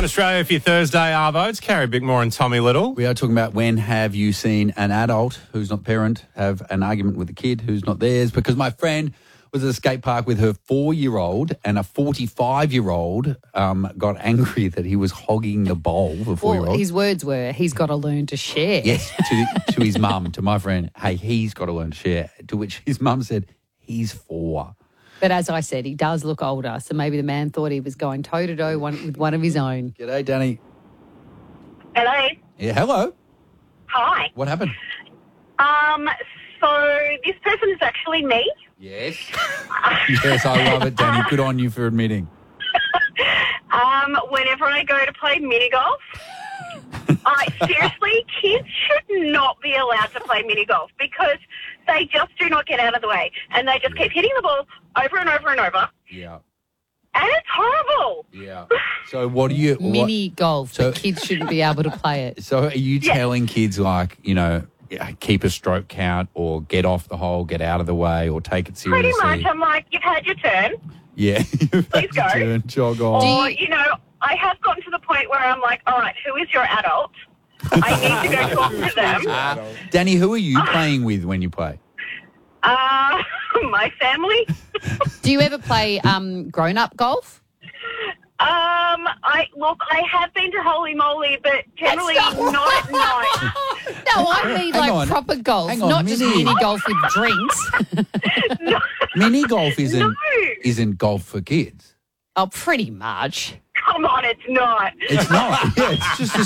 Countdown Australia for your Thursday, Arvo. It's Carrie Bickmore and Tommy Little. We are talking about when have you seen an adult who's not parent have an argument with a kid who's not theirs, because my friend was at a skate park with her 4-year-old and a 45-year-old got angry that he was hogging the bowl, the 4-year-old. Well, his words were, he's got to learn to share. Yes, to his mum, to my friend, hey, he's got to learn to share, to which his mum said, he's 4. But as I said, he does look older, so maybe the man thought he was going toe-to-toe with one of his own. G'day, Danny. Hello. Yeah, hello. Hi. What happened? So this person is actually me. Yes. Yes, I love it, Danny. Good on you for admitting. Whenever I go to play mini golf, seriously, kids should not be allowed to play mini golf because they just do not get out of the way and they just keep hitting the ball over and over and over. Yeah. And it's horrible. Yeah. So what do you... Mini golf, but kids shouldn't be able to play it. So are you telling kids, like, you know, keep a stroke count or get off the hole, get out of the way or take it seriously? Pretty much. I'm like, you've had your turn. Yeah. Please go. Turn, jog on. Or, you know, I have gotten to the point where I'm like, all right, who is your adult? I need to go talk to them. Danny, who are you playing with when you play? My family. Do you ever play grown-up golf? I have been to Holy Moly, but generally not at night. No, I mean like proper golf, not just mini golf with drinks. No. Mini golf isn't golf for kids. Oh, pretty much. Come on, it's not. It's not. Yeah, it's just a